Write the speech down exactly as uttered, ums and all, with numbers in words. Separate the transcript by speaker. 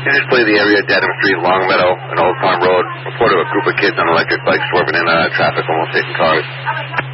Speaker 1: Display the area, Dedham Street, Longmeadow, and Old Farm Road. Report of a group of kids on electric bikes swerving in and out of traffic, almost hitting cars.